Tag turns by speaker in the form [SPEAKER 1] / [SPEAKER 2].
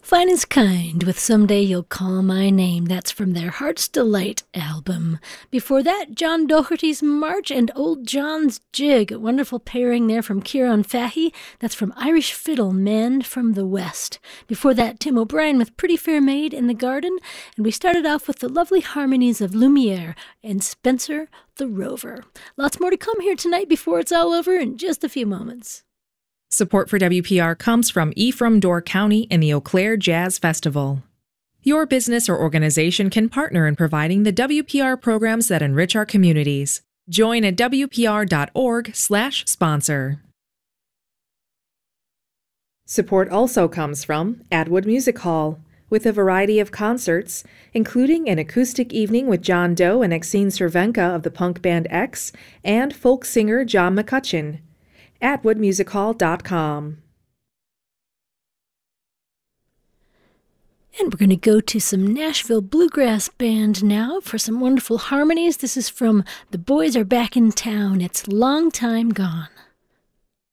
[SPEAKER 1] Fine as Kind with Someday You'll Call My Name. That's from their Heart's Delight album. Before that, John Doherty's March and Old John's Jig. A wonderful pairing there from Kieran Fahey. That's from Irish Fiddle, Men from the West. Before that, Tim O'Brien with Pretty Fair Maid in the Garden. And we started off with the lovely harmonies of Lumiere and Spencer the Rover. Lots more to come here tonight before it's all over in just a few moments.
[SPEAKER 2] Support for WPR comes from Ephraim Door County and the Eau Claire Jazz Festival. Your business or organization can partner in providing the WPR programs that enrich our communities. Join at wpr.org/sponsor. Support also comes from Atwood Music Hall, with a variety of concerts, including an acoustic evening with John Doe and Exene Cervenka of the punk band X, and folk singer John McCutcheon. AtwoodMusicHall.com.
[SPEAKER 1] And we're going to go to some Nashville Bluegrass Band now for some wonderful harmonies. This is from The Boys Are Back in Town. It's Long Time Gone.